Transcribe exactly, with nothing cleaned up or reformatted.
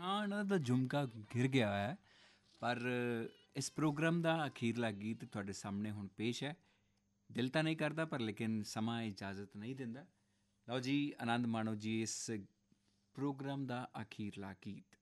ਹਾਂ, ਇਹਨਾਂ ਦਾ ਝੁਮਕਾ ਗਿਰ ਗਿਆ ਹੈ, ਪਰ ਇਸ ਪ੍ਰੋਗਰਾਮ ਦਾ ਅਖੀਰਲਾ ਗੀਤ ਤੁਹਾਡੇ ਸਾਹਮਣੇ ਹੁਣ ਪੇਸ਼ ਹੈ। ਦਿਲ ਤਾਂ ਨਹੀਂ ਕਰਦਾ, ਪਰ ਲੇਕਿਨ ਸਮਾਂ ਇਜਾਜ਼ਤ ਨਹੀਂ ਦਿੰਦਾ। ਲਓ ਜੀ, ਆਨੰਦ ਮਾਣੋ ਜੀ ਇਸ ਪ੍ਰੋਗਰਾਮ ਦਾ ਅਖੀਰਲਾ ਗੀਤ।